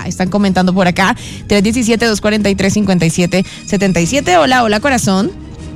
están comentando por acá. 317-243-5777. Hola, corazón.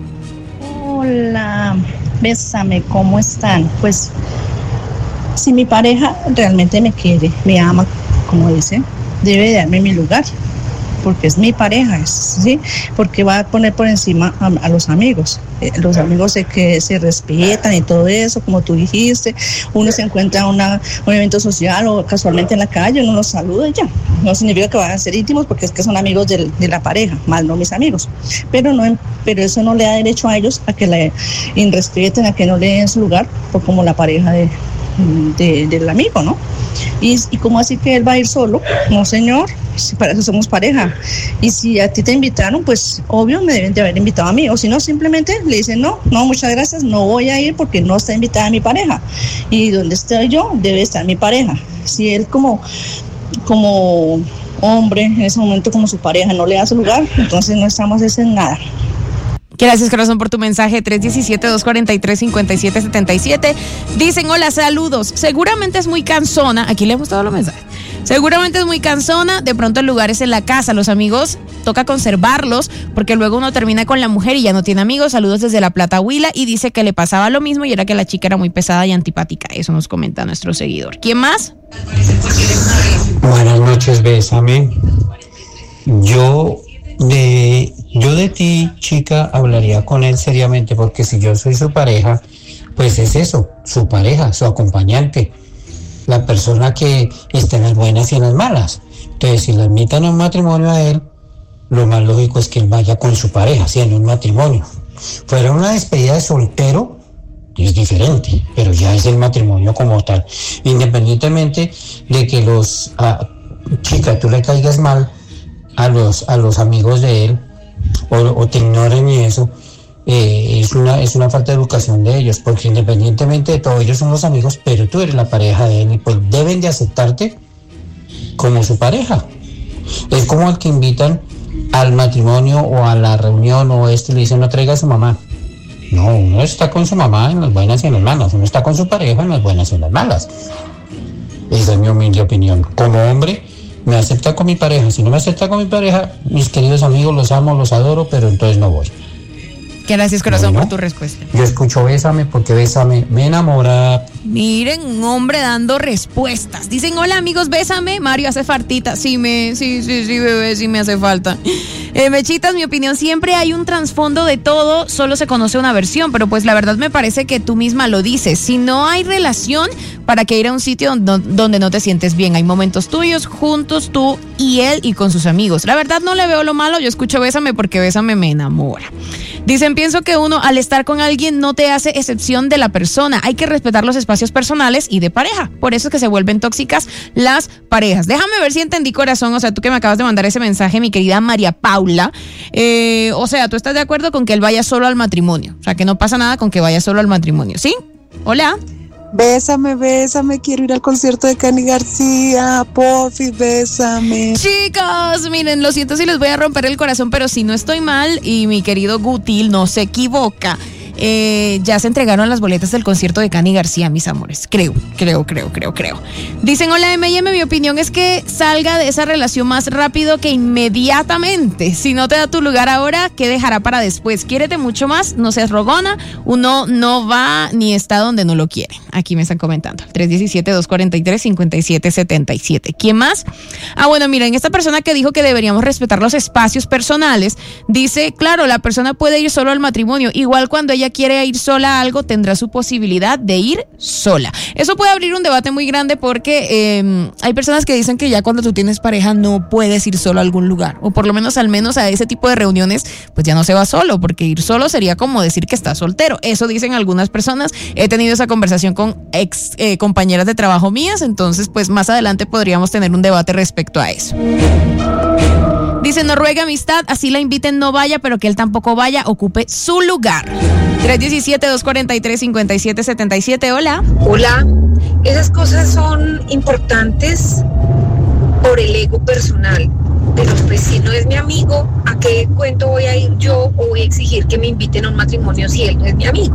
Hola, bésame, ¿cómo están? Pues, si mi pareja realmente me quiere, me ama, como dice, debe darme mi lugar, porque es mi pareja, ¿sí? Porque va a poner por encima a los amigos. Los amigos que se respetan y todo eso, como tú dijiste, uno se encuentra en un evento social o casualmente en la calle, uno los saluda y ya. No significa que van a ser íntimos porque es que son amigos de la pareja, más no mis amigos. Pero eso no le da derecho a ellos a que la irrespeten, a que no le den su lugar, por como la pareja del amigo, ¿no? Y cómo así que él va a ir solo, no señor, si para eso somos pareja. Y si a ti te invitaron, pues obvio me deben de haber invitado a mí, o si no simplemente le dicen no, muchas gracias, no voy a ir porque no está invitada mi pareja, y donde estoy yo debe estar mi pareja. Si él como hombre en ese momento, como su pareja, no le da su lugar, entonces no estamos en nada. Gracias, corazón, por tu mensaje. 317-243-5777. Dicen, hola, saludos. Seguramente es muy cansona. Aquí le hemos dado los mensajes. Seguramente es muy cansona. De pronto el lugar es en la casa. Los amigos toca conservarlos porque luego uno termina con la mujer y ya no tiene amigos. Saludos desde La Plata, Huila. Y dice que le pasaba lo mismo y era que la chica era muy pesada y antipática. Eso nos comenta nuestro seguidor. ¿Quién más? Buenas noches, bésame. Yo de ti, chica, hablaría con él seriamente, porque si yo soy su pareja, pues es eso, su pareja, su acompañante, la persona que está en las buenas y en las malas. Entonces, si le invitan a un matrimonio a él, lo más lógico es que él vaya con su pareja, siendo un matrimonio. Fuera una despedida de soltero, es diferente, pero ya es el matrimonio como tal. Independientemente de que chica, tú le caigas mal a los amigos de él o te ignoren y eso, es una falta de educación de ellos, porque independientemente de todo, ellos son los amigos, pero tú eres la pareja de él y pues deben de aceptarte como su pareja. Es como el que invitan al matrimonio o a la reunión o y le dicen no traiga a su mamá. No, uno está con su mamá en las buenas y en las malas, uno está con su pareja en las buenas y en las malas. Esa es mi humilde opinión. Como hombre, me acepta con mi pareja. Si no me acepta con mi pareja, mis queridos amigos, los amo, los adoro, pero entonces no voy. Gracias, corazón, por tu respuesta. Yo escucho Bésame porque Bésame me enamora. Miren, un hombre dando respuestas. Dicen, hola amigos, bésame. Mario, hace faltita. Sí, bebé, sí me hace falta. Mechitas, mi opinión, siempre hay un trasfondo de todo, solo se conoce una versión, pero pues la verdad me parece que tú misma lo dices. Si no hay relación, ¿para qué ir a un sitio donde no te sientes bien? Hay momentos tuyos, juntos, tú y él y con sus amigos. La verdad no le veo lo malo, yo escucho Bésame porque Bésame me enamora. Dicen, pienso que uno al estar con alguien no te hace excepción de la persona. Hay que respetar los espacios personales y de pareja. Por eso es que se vuelven tóxicas las parejas. Déjame ver si entendí, corazón. O sea, tú que me acabas de mandar ese mensaje, mi querida María Paula. O sea, tú estás de acuerdo con que él vaya solo al matrimonio. O sea, que no pasa nada con que vaya solo al matrimonio. ¿Sí? Hola. Bésame, quiero ir al concierto de Cani García, porfi, bésame. Chicos, miren, lo siento si les voy a romper el corazón, pero si no estoy mal y mi querido Gutil no se equivoca, ya se entregaron las boletas del concierto de Cani García, mis amores. Creo. Dicen, hola M&M, mi opinión es que salga de esa relación más rápido que inmediatamente. Si no te da tu lugar ahora, ¿qué dejará para después? Quiérete mucho más, no seas rogona. Uno no va ni está donde no lo quiere. Aquí me están comentando. 317-243-5777. ¿Quién más? Bueno, miren, esta persona que dijo que deberíamos respetar los espacios personales, dice, claro, la persona puede ir solo al matrimonio. Igual cuando ella quiere ir sola a algo, tendrá su posibilidad de ir sola. Eso puede abrir un debate muy grande porque hay personas que dicen que ya cuando tú tienes pareja no puedes ir solo a algún lugar, o por lo menos al menos a ese tipo de reuniones pues ya no se va solo, porque ir solo sería como decir que estás soltero. Eso dicen algunas personas. He tenido esa conversación con compañeras de trabajo mías, entonces pues más adelante podríamos tener un debate respecto a eso. Dice, no ruegue amistad, así la inviten, no vaya, pero que él tampoco vaya, ocupe su lugar. 317-243-5777, hola. Hola, esas cosas son importantes por el ego personal, pero pues si no es mi amigo, ¿a qué cuento voy a ir yo o voy a exigir que me inviten a un matrimonio si él no es mi amigo?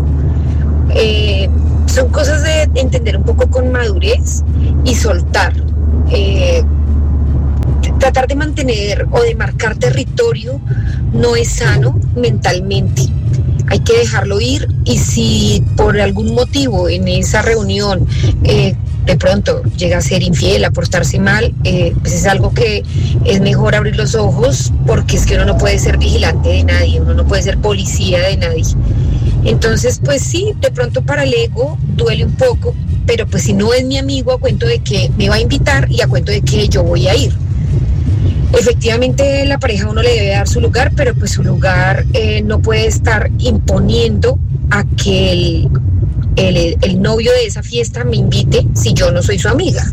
Son cosas de entender un poco con madurez y soltar. tratar de mantener o de marcar territorio no es sano mentalmente. Hay que dejarlo ir, y si por algún motivo en esa reunión de pronto llega a ser infiel, a portarse mal, pues es algo que es mejor abrir los ojos, porque es que uno no puede ser vigilante de nadie, uno no puede ser policía de nadie. Entonces, pues sí, de pronto para el ego duele un poco, pero pues si no es mi amigo, a cuento de que me va a invitar y a cuento de que yo voy a ir. Efectivamente, la pareja a uno le debe dar su lugar, pero pues su lugar no puede estar imponiendo a que el novio de esa fiesta me invite si yo no soy su amiga.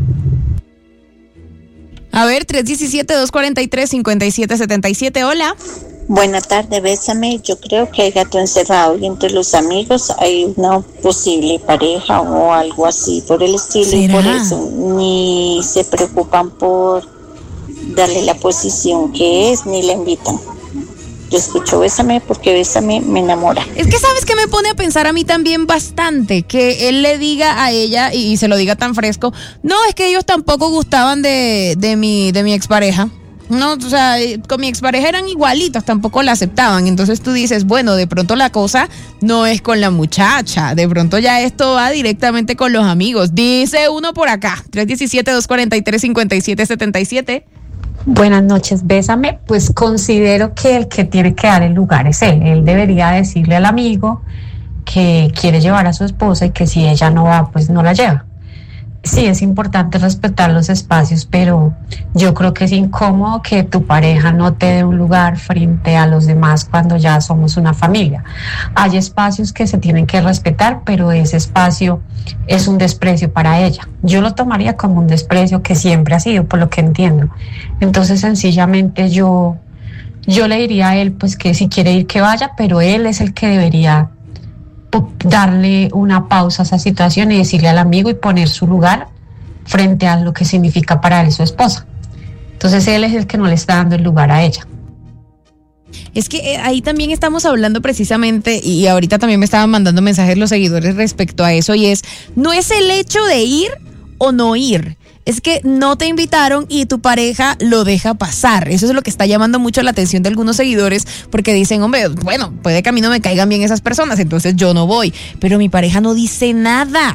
A ver, 317-243-5777, hola. Buenas tardes, bésame. Yo creo que hay gato encerrado y entre los amigos hay una posible pareja o algo así por el estilo. ¿Será? Y por eso ni se preocupan por darle la posición que es, ni la invitan. Yo escucho Bésame porque Bésame me enamora. Es que ¿sabes qué me pone a pensar a mí también bastante? Que él le diga a ella, y se lo diga tan fresco, no, es que ellos tampoco gustaban de mi expareja. No, o sea, con mi expareja eran igualitos, tampoco la aceptaban. Entonces tú dices, bueno, de pronto la cosa no es con la muchacha, de pronto ya esto va directamente con los amigos. Dice uno por acá, 317-243-5777. Buenas noches, Bésame. Pues considero que el que tiene que dar el lugar es él. Él debería decirle al amigo que quiere llevar a su esposa y que si ella no va, pues no la lleva. Sí, es importante respetar los espacios, pero yo creo que es incómodo que tu pareja no te dé un lugar frente a los demás cuando ya somos una familia. Hay espacios que se tienen que respetar, pero ese espacio es un desprecio para ella. Yo lo tomaría como un desprecio que siempre ha sido, por lo que entiendo. Entonces, sencillamente yo le diría a él pues que si quiere ir que vaya, pero él es el que debería darle una pausa a esa situación y decirle al amigo y poner su lugar frente a lo que significa para él su esposa. Entonces él es el que no le está dando el lugar a ella. Es que ahí también estamos hablando precisamente, y ahorita también me estaban mandando mensajes los seguidores respecto a eso, y es, no es el hecho de ir o no ir, es que no te invitaron y tu pareja lo deja pasar. Eso es lo que está llamando mucho la atención de algunos seguidores, porque dicen, hombre, bueno, puede que a mí no me caigan bien esas personas, entonces yo no voy, pero mi pareja no dice nada.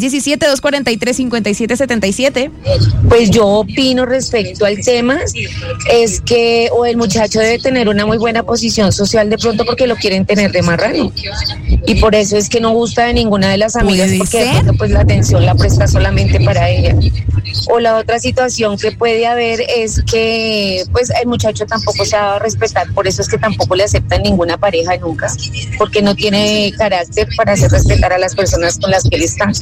317-243-5777. Pues yo opino respecto al tema, es que o el muchacho debe tener una muy buena posición social de pronto porque lo quieren tener de marrano. Y por eso es que no gusta de ninguna de las amigas, porque de pronto pues la atención la presta solamente para ella. O la otra situación que puede haber es que pues el muchacho tampoco se ha dado a respetar, por eso es que tampoco le aceptan ninguna pareja nunca, porque no tiene carácter para hacer respetar a las personas con las que él está.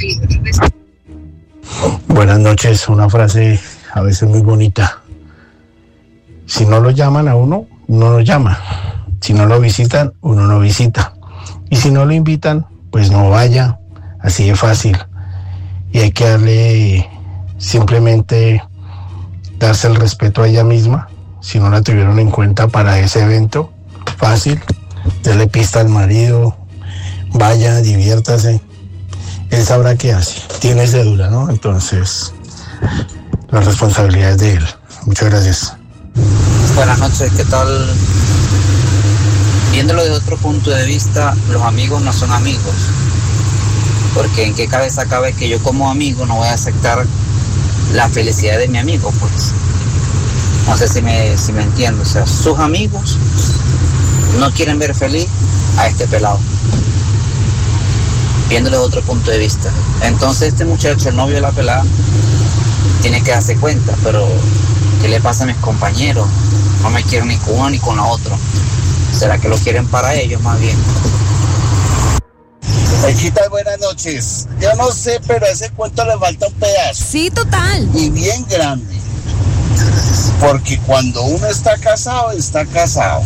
Buenas noches, una frase a veces muy bonita. Si no lo llaman a uno, uno no llama. Si no lo visitan, uno no visita. Y si no lo invitan, pues no vaya. Así de fácil. Y hay que darle, simplemente darse el respeto a ella misma. Si no la tuvieron en cuenta para ese evento, fácil. Dele pista al marido, vaya, diviértase. Él sabrá qué hace, tiene cédula, ¿no? Entonces, la responsabilidad es de él. Muchas gracias. Buenas noches, ¿qué tal? Viéndolo de otro punto de vista, los amigos no son amigos. Porque en qué cabeza cabe que yo como amigo no voy a aceptar la felicidad de mi amigo, pues. No sé si me entiendo. O sea, sus amigos no quieren ver feliz a este pelado. Viéndolo de otro punto de vista. Entonces este muchacho, el novio de la pelada, tiene que darse cuenta, pero ¿qué le pasa a mis compañeros? No me quieren ni con uno ni con la otra. ¿Será que lo quieren para ellos más bien? Chiquitas, buenas noches. Yo no sé, pero a ese cuento le falta un pedazo. Sí, total. Y bien grande. Porque cuando uno está casado, está casado.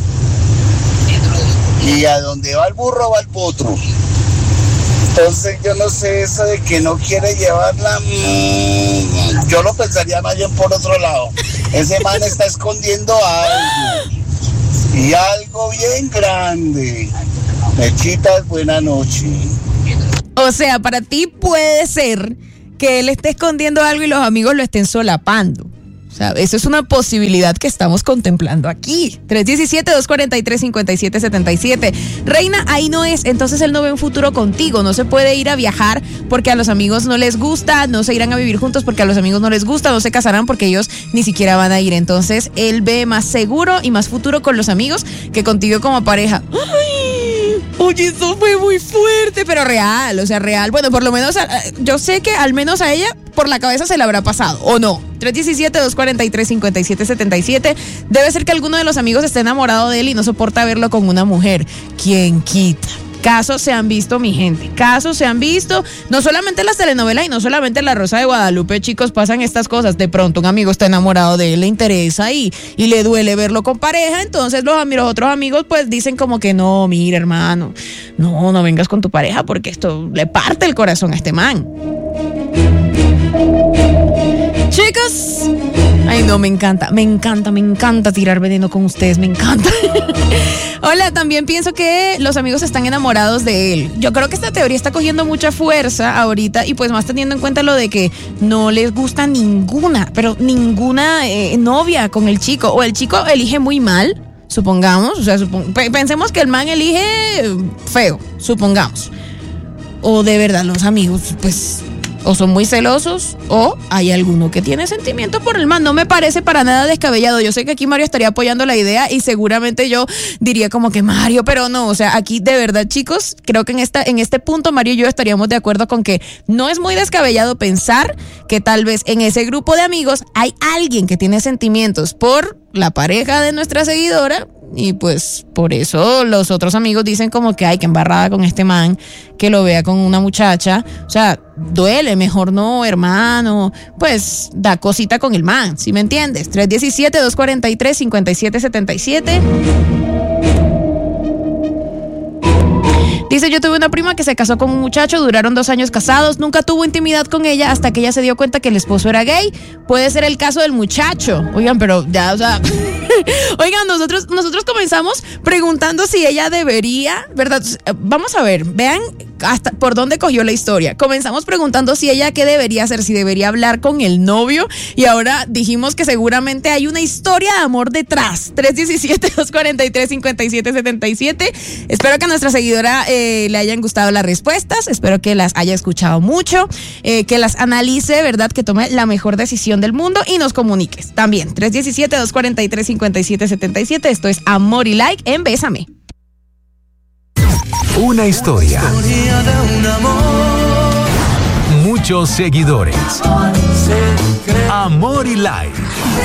Y a donde va el burro, va el potro. Entonces yo no sé eso de que no quiere llevarla, yo lo pensaría más bien por otro lado. Ese man está escondiendo algo, y algo bien grande. Mechitas, buena noche. O sea, para ti puede ser que él esté escondiendo algo y los amigos lo estén solapando. O sea, eso es una posibilidad que estamos contemplando aquí. 317-243-5777. Reina, ahí no es. Entonces él no ve un futuro contigo. No se puede ir a viajar porque a los amigos no les gusta. No se irán a vivir juntos porque a los amigos no les gusta. No se casarán porque ellos ni siquiera van a ir. Entonces él ve más seguro y más futuro con los amigos que contigo como pareja. ¡Ay! Oye, eso fue muy fuerte, pero real, o sea, real. Bueno, por lo menos, yo sé que al menos a ella por la cabeza se le habrá pasado, ¿o no? 317-243-5777. Debe ser que alguno de los amigos esté enamorado de él y no soporta verlo con una mujer. ¿Quién quita? Casos se han visto, mi gente, casos se han visto, no solamente en las telenovelas y no solamente en La Rosa de Guadalupe, chicos, pasan estas cosas. De pronto un amigo está enamorado de él, le interesa y le duele verlo con pareja, entonces los otros amigos pues dicen como que no, mira hermano, no vengas con tu pareja porque esto le parte el corazón a este man. Chicos, ay no, me encanta tirar veneno con ustedes, me encanta. Hola, también pienso que los amigos están enamorados de él. Yo creo que esta teoría está cogiendo mucha fuerza ahorita y pues más teniendo en cuenta lo de que no les gusta ninguna novia con el chico, o el chico elige muy mal, supongamos, o sea, pensemos que el man elige feo, supongamos, o de verdad los amigos pues o son muy celosos o hay alguno que tiene sentimiento por el man. No me parece para nada descabellado. Yo sé que aquí Mario estaría apoyando la idea y seguramente yo diría como que Mario, pero no, o sea, aquí de verdad, chicos, creo que en este punto Mario y yo estaríamos de acuerdo con que no es muy descabellado pensar que tal vez en ese grupo de amigos hay alguien que tiene sentimientos por la pareja de nuestra seguidora. Y pues por eso los otros amigos dicen como que ay, que embarrada con este man, que lo vea con una muchacha. O sea, duele, mejor no, hermano. Pues da cosita con el man, ¿sí me entiendes? 317-243-5777. Dice, yo tuve una prima que se casó con un muchacho, duraron 2 años casados, nunca tuvo intimidad con ella hasta que ella se dio cuenta que el esposo era gay. Puede ser el caso del muchacho. Oigan, pero ya, o sea... Oigan, nosotros comenzamos preguntando si ella debería, ¿verdad? Vamos a ver, vean hasta por dónde cogió la historia. Comenzamos preguntando si ella qué debería hacer, si debería hablar con el novio, y ahora dijimos que seguramente hay una historia de amor detrás. 317-243-5777. Espero que a nuestra seguidora le hayan gustado las respuestas, espero que las haya escuchado mucho, que las analice, ¿verdad? Que tome la mejor decisión del mundo y nos comuniques también. 317-243-5777. Esto es Amor y Like en Bésame. Una historia. Muchos seguidores. Amor y Like.